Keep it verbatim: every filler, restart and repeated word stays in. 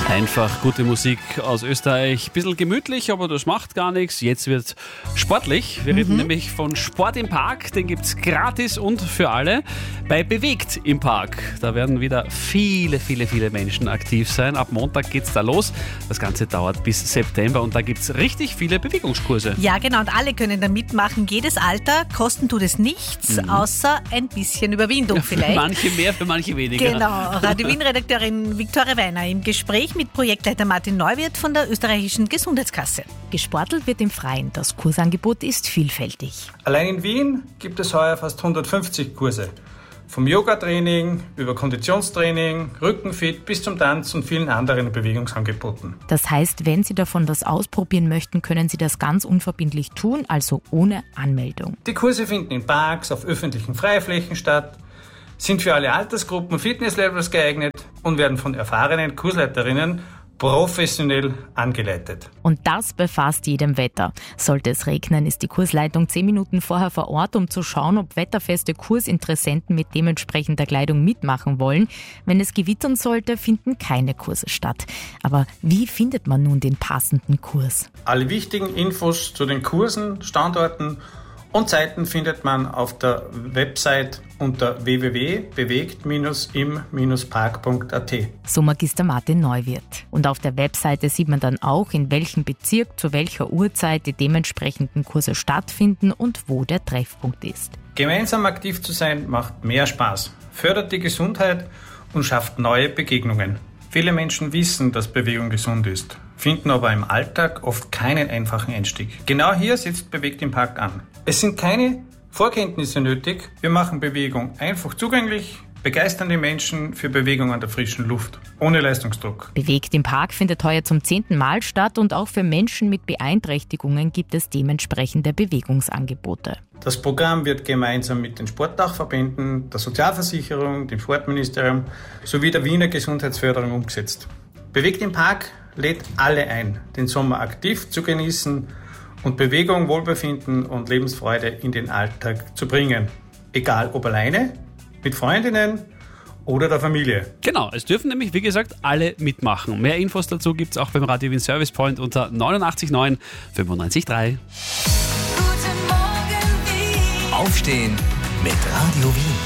Einfach gute Musik aus Österreich. Bisschen gemütlich, aber das macht gar nichts. Jetzt wird sportlich. Wir reden mhm. nämlich von Sport im Park. Den gibt es gratis und für alle. Bei Bewegt im Park. Da werden wieder viele, viele, viele Menschen aktiv sein. Ab Montag geht's da los. Das Ganze dauert bis September und da gibt es richtig viele Bewegungskurse. Ja, genau. Und alle können da mitmachen. Jedes Alter. Kosten tut es nichts, mhm. außer ein bisschen Überwindung vielleicht. Für manche mehr, für manche weniger. Genau. Radio Wien-Redakteurin Viktoria Weiner im Gespräch mit Projektleiter Martin Neuwirth von der österreichischen Gesundheitskasse. Gesportelt wird im Freien. Das Kursangebot ist vielfältig. Allein in Wien gibt es heuer fast hundertfünfzig Kurse. Vom Yoga-Training über Konditionstraining, Rückenfit bis zum Tanz und vielen anderen Bewegungsangeboten. Das heißt, wenn Sie davon was ausprobieren möchten, können Sie das ganz unverbindlich tun, also ohne Anmeldung. Die Kurse finden in Parks, auf öffentlichen Freiflächen statt, sind für alle Altersgruppen und Fitnesslevels geeignet und werden von erfahrenen Kursleiterinnen professionell angeleitet. Und das bei fast jedem Wetter. Sollte es regnen, ist die Kursleitung zehn Minuten vorher vor Ort, um zu schauen, ob wetterfeste Kursinteressenten mit dementsprechender Kleidung mitmachen wollen. Wenn es gewittern sollte, finden keine Kurse statt. Aber wie findet man nun den passenden Kurs? Alle wichtigen Infos zu den Kursen, Standorten und Zeiten findet man auf der Website unter w w w punkt bewegt im park punkt a t. So Magister Martin Neuwirth. Und auf der Webseite sieht man dann auch, in welchem Bezirk zu welcher Uhrzeit die dementsprechenden Kurse stattfinden und wo der Treffpunkt ist. Gemeinsam aktiv zu sein macht mehr Spaß, fördert die Gesundheit und schafft neue Begegnungen. Viele Menschen wissen, dass Bewegung gesund ist, finden aber im Alltag oft keinen einfachen Einstieg. Genau hier setzt Bewegt im Park an. Es sind keine Vorkenntnisse nötig. Wir machen Bewegung einfach zugänglich, begeistern die Menschen für Bewegung an der frischen Luft, ohne Leistungsdruck. Bewegt im Park findet heuer zum zehnten Mal statt und auch für Menschen mit Beeinträchtigungen gibt es dementsprechende Bewegungsangebote. Das Programm wird gemeinsam mit den Sportdachverbänden, der Sozialversicherung, dem Sportministerium sowie der Wiener Gesundheitsförderung umgesetzt. Bewegt im Park lädt alle ein, den Sommer aktiv zu genießen und Bewegung, Wohlbefinden und Lebensfreude in den Alltag zu bringen. Egal ob alleine, mit Freundinnen oder der Familie. Genau, es dürfen nämlich, wie gesagt, alle mitmachen. Mehr Infos dazu gibt es auch beim Radio Wien Service Point unter neunundachtzig neun fünfundneunzig drei. Aufstehen mit Radio Wien.